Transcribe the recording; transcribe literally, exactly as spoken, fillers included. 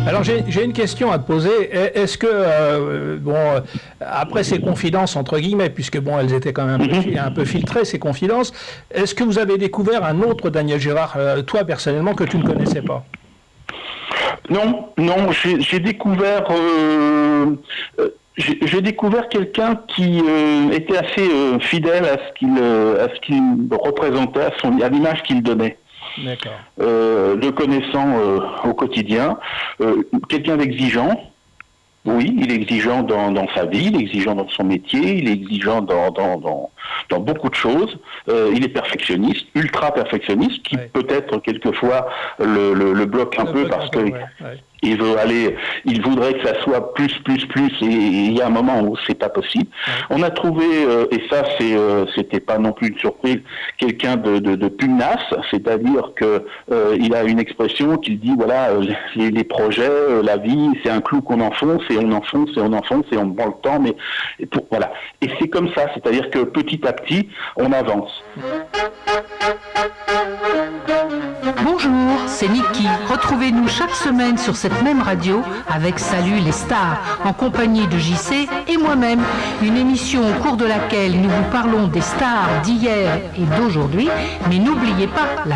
Alors j'ai, j'ai une question à te poser. Est-ce que, euh, bon, après ces confidences, entre guillemets, puisque bon, elles étaient quand même un peu, Mhm. un peu filtrées, ces confidences, est-ce que vous avez découvert un autre Daniel Gérard, euh, toi personnellement, que tu ne connaissais pas? Non, non, j'ai, j'ai découvert, euh, euh, j'ai, j'ai découvert quelqu'un qui euh, était assez euh, fidèle à ce qu'il, euh, à ce qu'il représentait, à, son, à l'image qu'il donnait. D'accord. Euh, le connaissant euh, au quotidien, euh, quelqu'un d'exigeant. Oui, il est exigeant dans, dans sa vie, il est exigeant dans son métier, il est exigeant dans, dans, dans, dans beaucoup de choses. Euh, il est perfectionniste, ultra perfectionniste, qui Ouais. peut-être quelquefois le, le, le bloque un Le peu bloc parce un peu, que ouais, ouais. il veut aller, il voudrait que ça soit plus, plus, plus, et il y a un moment où c'est pas possible. Ouais. On a trouvé, euh, et ça c'est, euh, c'était pas non plus une surprise, quelqu'un de, de, de pugnace, c'est-à-dire que euh, il a une expression qui dit voilà, euh, les, les projets, euh, la vie, c'est un clou qu'on enfonce et on enfonce et on enfonce et on prend le temps, mais et pour, voilà. Et c'est comme ça, c'est-à-dire que petit à petit, on avance. Bonjour, c'est Niki. Retrouvez-nous chaque semaine sur cette même radio avec Salut les stars, en compagnie de J C et moi-même. Une émission au cours de laquelle nous vous parlons des stars d'hier et d'aujourd'hui, mais n'oubliez pas la